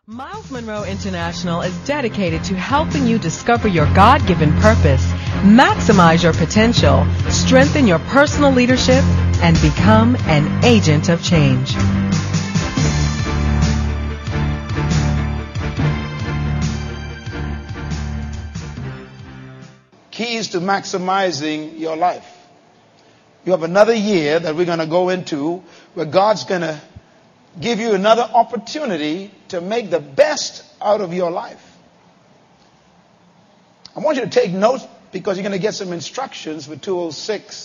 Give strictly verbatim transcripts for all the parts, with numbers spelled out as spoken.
Miles Monroe International is dedicated to helping you discover your God-given purpose, maximize your potential, strengthen your personal leadership, and become an agent of change. Keys to maximizing your life. You have another year that we're going to go into where God's going to give you another opportunity to make the best out of your life. I want you to take notes because you're going to get some instructions with two oh six.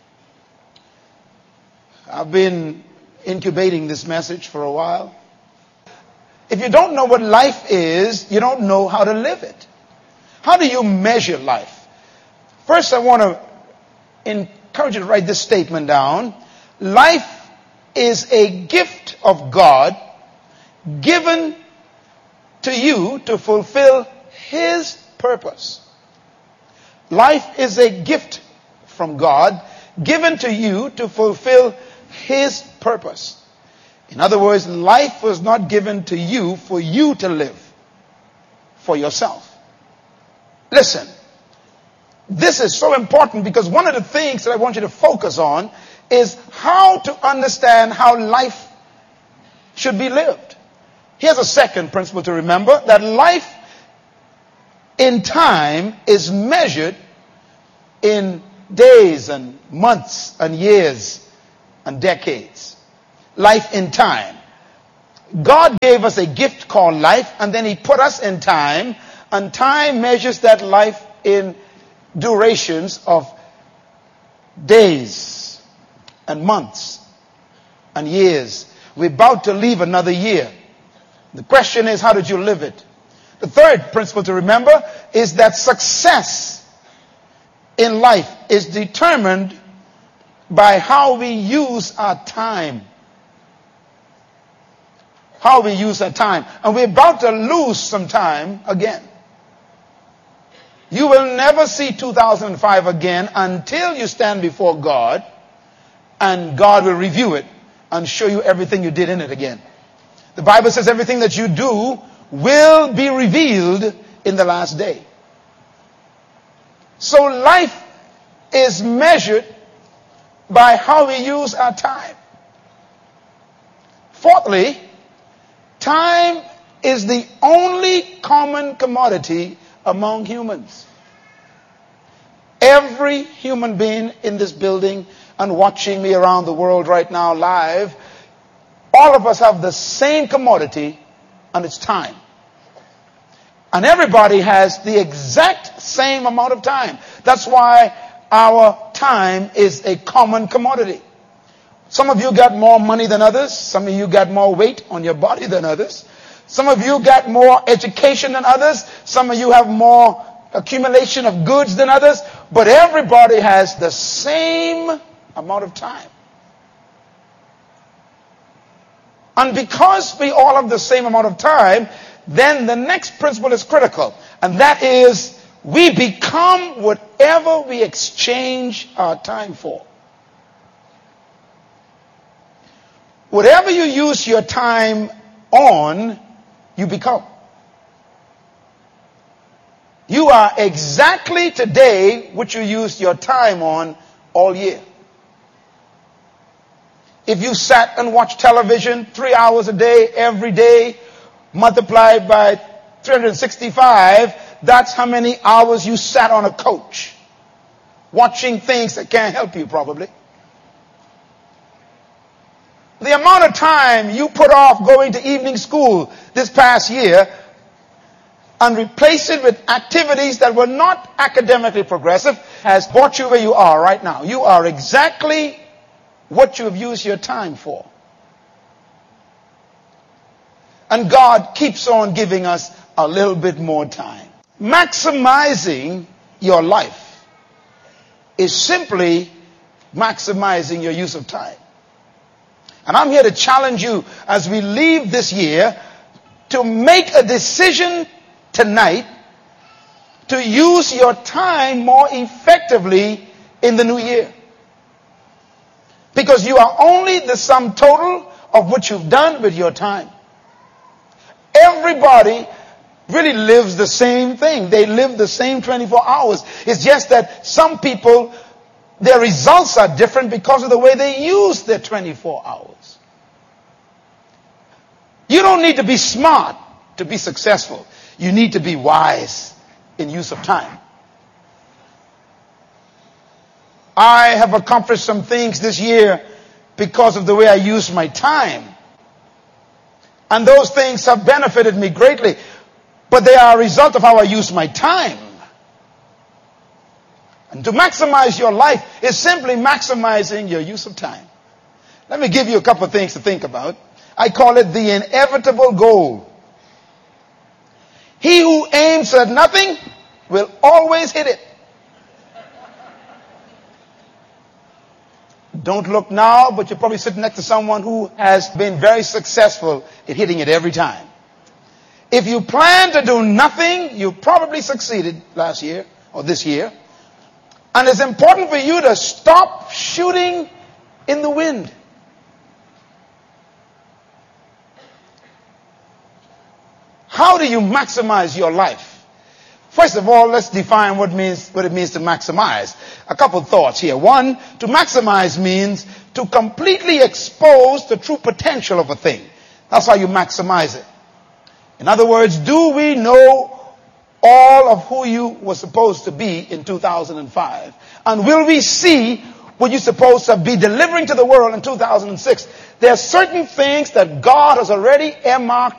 I've been incubating this message for a while. If you don't know what life is, you don't know how to live it. How do you measure life? First, I want to encourage you to write this statement down. Life is a gift of God given to you to fulfill His purpose. Life is a gift from God given to you to fulfill His purpose. In other words, life was not given to you for you to live for yourself. Listen, this is so important because one of the things that I want you to focus on is how to understand how life should be lived. Here's a second principle to remember, that life in time is measured in days and months and years and decades. Life in time. God gave us a gift called life, and then He put us in time, and time measures that life in durations of days and months and years. We're about to leave another year. The question is, how did you live it? The third principle to remember is that success in life is determined by how we use our time. How we use our time. And we're about to lose some time again. You will never see two thousand five again until you stand before God, and God will review it and show you everything you did in it again. The Bible says everything that you do will be revealed in the last day. So life is measured by how we use our time. Fourthly, time is the only common commodity among humans. Every human being in this building and watching me around the world right now live, all of us have the same commodity, and it's time. And everybody has the exact same amount of time. That's why our time is a common commodity. Some of you got more money than others. Some of you got more weight on your body than others. Some of you got more education than others. Some of you have more accumulation of goods than others. But everybody has the same amount of time. And because we all have the same amount of time, then the next principle is critical. And that is, we become whatever we exchange our time for. Whatever you use your time on, you become. You are exactly today what you used your time on all year. If you sat and watched television three hours a day, every day, multiplied by three hundred sixty-five, that's how many hours you sat on a couch, watching things that can't help you probably. The amount of time you put off going to evening school this past year and replace it with activities that were not academically progressive has brought you where you are right now. You are exactly what you have used your time for. And God keeps on giving us a little bit more time. Maximizing your life is simply maximizing your use of time. And I'm here to challenge you as we leave this year to make a decision tonight to use your time more effectively in the new year. Because you are only the sum total of what you've done with your time. everybody really lives the same thing. They live the same twenty-four hours. It's just that some people, their results are different because of the way they use their twenty-four hours. You don't need to be smart to be successful. You need to be wise in use of time. I have accomplished some things this year because of the way I use my time. And those things have benefited me greatly. But they are a result of how I use my time. And to maximize your life is simply maximizing your use of time. Let me give you a couple of things to think about. I call it the inevitable goal. He who aims at nothing will always hit it. Don't look now, but you're probably sitting next to someone who has been very successful at hitting it every time. If you plan to do nothing, you probably succeeded last year or this year. And it's important for you to stop shooting in the wind. How do you maximize your life? First of all, let's define what means what it means to maximize. A couple of thoughts here. One, to maximize means to completely expose the true potential of a thing. That's how you maximize it. In other words, do we know all of who you were supposed to be in two thousand five? And will we see what you're supposed to be delivering to the world in two thousand six? There are certain things that God has already earmarked